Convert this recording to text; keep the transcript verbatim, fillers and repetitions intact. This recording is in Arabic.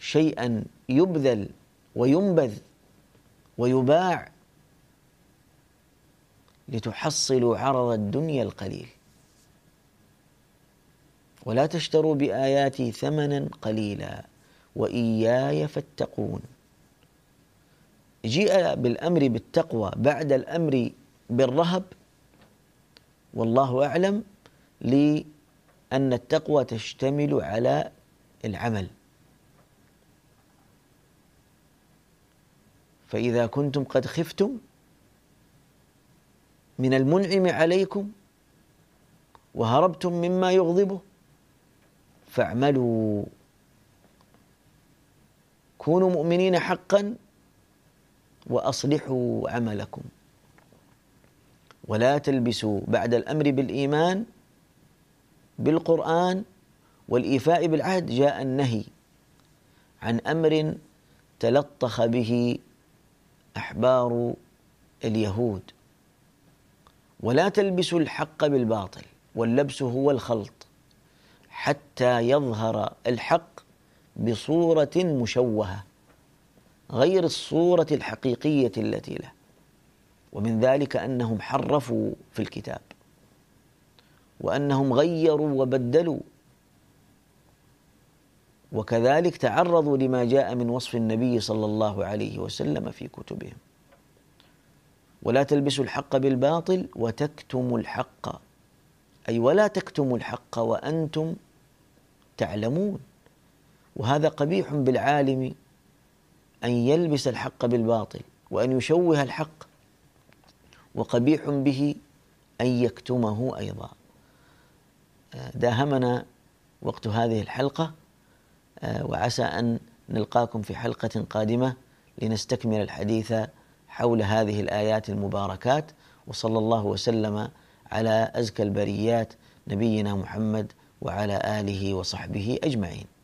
شيئا يبذل وينبذ ويباع لتحصلوا عرض الدنيا القليل. ولا تشتروا بآياتي ثمنا قليلا وإياي فاتقون. جيء بالأمر بالتقوى بعد الأمر بالرهب، والله أعلم، لأن التقوى تشتمل على العمل. فإذا كنتم قد خفتم من المنعم عليكم وهربتم مما يغضبه فاعملوا، كونوا مؤمنين حقا وأصلحوا عملكم. ولا تلبسوا بعد الأمر بالإيمان بالقرآن والإيفاء بالعهد جاء النهي عن أمر تلطخ به أحبار اليهود. ولا تلبسوا الحق بالباطل، واللبس هو الخلط حتى يظهر الحق بصورة مشوهة غير الصورة الحقيقية التي له. ومن ذلك أنهم حرفوا في الكتاب، وأنهم غيروا وبدلوا، وكذلك تعرضوا لما جاء من وصف النبي صلى الله عليه وسلم في كتبهم. ولا تلبسوا الحق بالباطل وتكتموا الحق، أي ولا تكتموا الحق وأنتم تعلمون. وهذا قبيح بالعالم أن يلبس الحق بالباطل وأن يشوه الحق، وقبيح به أن يكتمه أيضا. داهمنا وقت هذه الحلقة، وعسى أن نلقاكم في حلقة قادمة لنستكمل الحديث حول هذه الآيات المباركات. وصلى الله وسلم على أزكى البريات نبينا محمد وعلى آله وصحبه أجمعين.